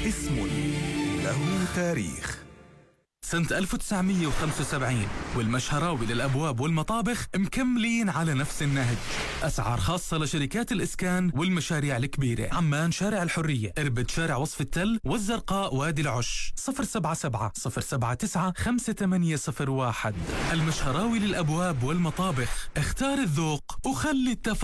اسم له تاريخ. سنة 1975 والمشهراوي للأبواب والمطابخ مكملين على نفس النهج. أسعار خاصة لشركات الإسكان والمشاريع الكبيرة. عمان شارع الحرية، إربد شارع وصف التل، والزرقاء وادي العش. 077 079 5801. المشهراوي للأبواب والمطابخ. اختار الذوق وخلي التفاصيل